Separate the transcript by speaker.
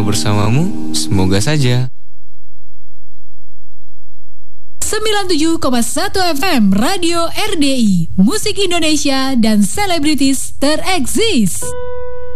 Speaker 1: bersamamu, semoga saja.
Speaker 2: 97,1 FM Radio RDI, musik Indonesia dan selebritis tereksis.